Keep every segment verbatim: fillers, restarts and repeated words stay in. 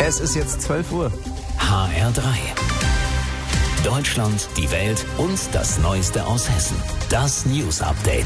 Es ist jetzt zwölf Uhr. H R drei. Deutschland, die Welt und das Neueste aus Hessen. Das News Update.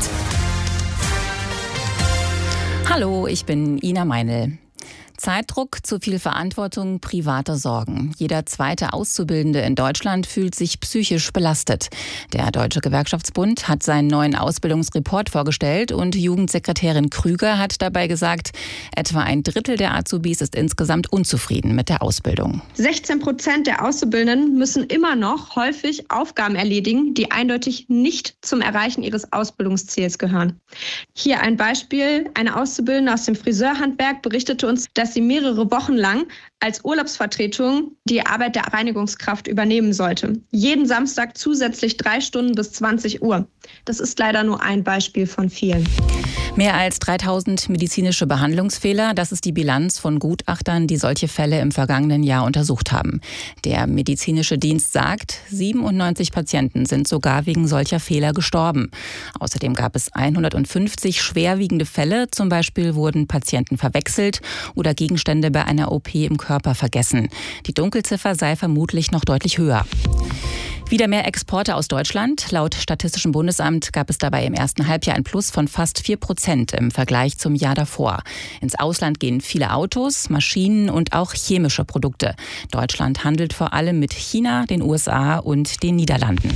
Hallo, ich bin Ina Meinl. Zeitdruck, zu viel Verantwortung, private Sorgen. Jeder zweite Auszubildende in Deutschland fühlt sich psychisch belastet. Der Deutsche Gewerkschaftsbund hat seinen neuen Ausbildungsreport vorgestellt und Jugendsekretärin Krüger hat dabei gesagt, etwa ein Drittel der Azubis ist insgesamt unzufrieden mit der Ausbildung. sechzehn Prozent der Auszubildenden müssen immer noch häufig Aufgaben erledigen, die eindeutig nicht zum Erreichen ihres Ausbildungsziels gehören. Hier ein Beispiel. Eine Auszubildende aus dem Friseurhandwerk berichtete uns, dass sie mehrere Wochen lang als Urlaubsvertretung die Arbeit der Reinigungskraft übernehmen sollte. Jeden Samstag zusätzlich drei Stunden bis zwanzig Uhr. Das ist leider nur ein Beispiel von vielen. Mehr als dreitausend medizinische Behandlungsfehler, das ist die Bilanz von Gutachtern, die solche Fälle im vergangenen Jahr untersucht haben. Der medizinische Dienst sagt, siebenundneunzig Patienten sind sogar wegen solcher Fehler gestorben. Außerdem gab es hundertfünfzig schwerwiegende Fälle, zum Beispiel wurden Patienten verwechselt oder Gegenstände bei einer O P im Körper vergessen. Die Dunkelziffer sei vermutlich noch deutlich höher. Wieder mehr Exporte aus Deutschland. Laut Statistischem Bundesamt gab es dabei im ersten Halbjahr ein Plus von fast vier Prozent im Vergleich zum Jahr davor. Ins Ausland gehen viele Autos, Maschinen und auch chemische Produkte. Deutschland handelt vor allem mit China, den U S A und den Niederlanden.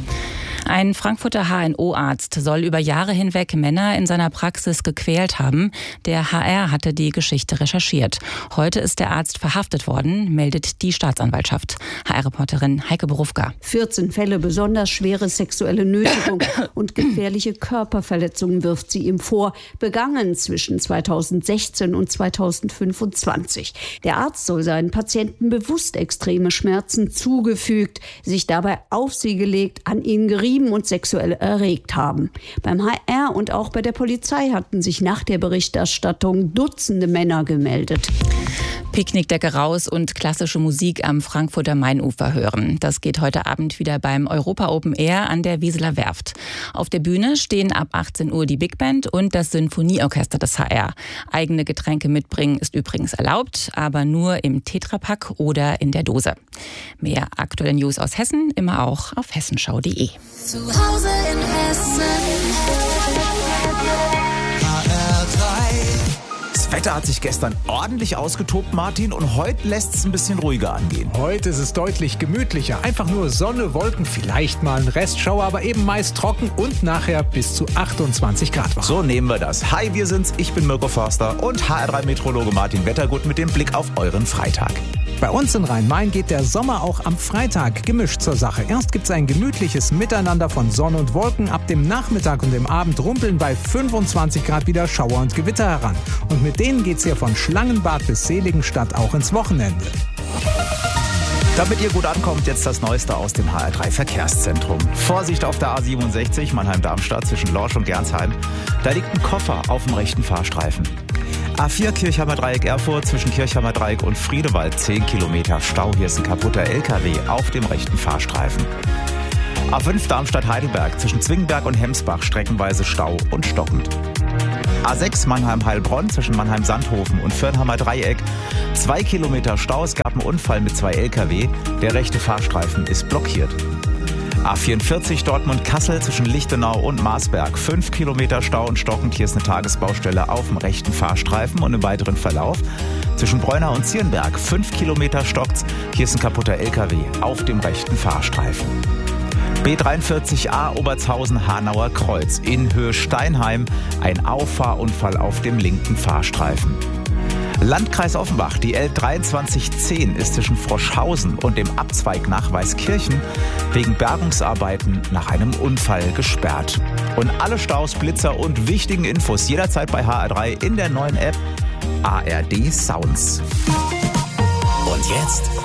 Ein Frankfurter H N O-Arzt soll über Jahre hinweg Männer in seiner Praxis gequält haben. Der H R hatte die Geschichte recherchiert. Heute ist der Arzt verhaftet worden, meldet die Staatsanwaltschaft. H R-Reporterin Heike Borufka. vierzehn Fälle besonders schwere sexuelle Nötigung und gefährliche Körperverletzungen wirft sie ihm vor, begangen zwischen zweitausendsechzehn und zweitausendfünfundzwanzig. Der Arzt soll seinen Patienten bewusst extreme Schmerzen zugefügt, sich dabei auf sie gelegt, an ihnen gerieben und sexuell erregt haben. Beim H R und auch bei der Polizei hatten sich nach der Berichterstattung Dutzende Männer gemeldet. Picknickdecke raus und klassische Musik am Frankfurter Mainufer hören. Das geht heute Abend wieder beim Europa Open Air an der Wieseler Werft. Auf der Bühne stehen ab achtzehn Uhr die Big Band und das Sinfonieorchester des H R. Eigene Getränke mitbringen ist übrigens erlaubt, aber nur im Tetrapack oder in der Dose. Mehr aktuelle News aus Hessen immer auch auf hessenschau punkt de. Zu Hause in Hessen. H R drei. Das Wetter hat sich gestern ordentlich ausgetobt, Martin, und heute lässt es ein bisschen ruhiger angehen. Heute ist es deutlich gemütlicher. Einfach nur Sonne, Wolken, vielleicht mal ein Restschauer, aber eben meist trocken und nachher bis zu achtundzwanzig Grad warm. So nehmen wir das. Hi, wir sind's. Ich bin Mirko Förster und H R drei Meteorologe Martin Wettergut mit dem Blick auf euren Freitag. Bei uns in Rhein-Main geht der Sommer auch am Freitag gemischt zur Sache. Erst gibt's ein gemütliches Miteinander von Sonne und Wolken. Ab dem Nachmittag und dem Abend rumpeln bei fünfundzwanzig Grad wieder Schauer und Gewitter heran. Und mit denen geht's hier von Schlangenbad bis Seligenstadt auch ins Wochenende. Damit ihr gut ankommt, jetzt das Neueste aus dem H R drei Verkehrszentrum. Vorsicht auf der A siebenundsechzig Mannheim-Darmstadt zwischen Lorsch und Gernsheim. Da liegt ein Koffer auf dem rechten Fahrstreifen. A vier Kirchheimer Dreieck Erfurt zwischen Kirchheimer Dreieck und Friedewald zehn Kilometer Stau. Hier ist ein kaputter L K W auf dem rechten Fahrstreifen. A fünf Darmstadt-Heidelberg zwischen Zwingenberg und Hemsbach streckenweise Stau und stockend. A sechs Mannheim-Heilbronn zwischen Mannheim-Sandhofen und Firnheimer Dreieck. Zwei Kilometer Stau, es gab einen Unfall mit zwei L K W. Der rechte Fahrstreifen ist blockiert. A vierundvierzig Dortmund-Kassel zwischen Lichtenau und Marsberg. Fünf Kilometer Stau und stockend. Hier ist eine Tagesbaustelle auf dem rechten Fahrstreifen und im weiteren Verlauf. Zwischen Breunau und Zierenberg. Fünf Kilometer stockt's. Hier ist ein kaputter L K W auf dem rechten Fahrstreifen. B dreiundvierzig A Obertshausen-Hanauer Kreuz in Höhe Steinheim. Ein Auffahrunfall auf dem linken Fahrstreifen. Landkreis Offenbach, die L dreiundzwanzig zehn ist zwischen Froschhausen und dem Abzweig nach Weißkirchen wegen Bergungsarbeiten nach einem Unfall gesperrt. Und alle Staus, Blitzer und wichtigen Infos jederzeit bei H R drei in der neuen App A R D Sounds. Und jetzt